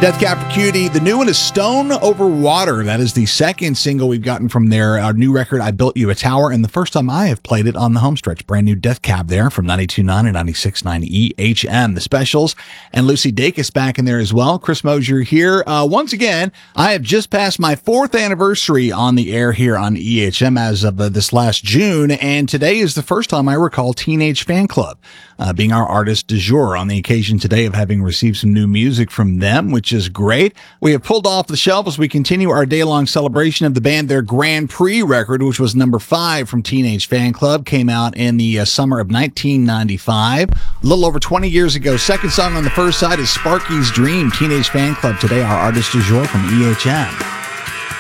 Death Cab for Cutie. The new one is Stone Over Water. That is the second single we've gotten from their new record, I Built You a Tower, and the first time I have played it on the home stretch. Brand new Death Cab there from 92.9 and 96.9 EHM. The Specials and Lucy Dacus back in there as well. Chris Mosier here. Once again, I have just passed my 4th anniversary on the air here on EHM as of this last June, and today is the first time I recall Teenage Fan Club being our artist du jour on the occasion today of having received some new music from them, which is great. We have pulled off the shelf as we continue our day-long celebration of the band. Their Grand Prix record, which was number 5 from Teenage Fan Club, came out in the summer of 1995, a little over 20 years ago. Second song on the first side is Sparky's Dream, Teenage Fan Club. Today, our artist du jour from EHM.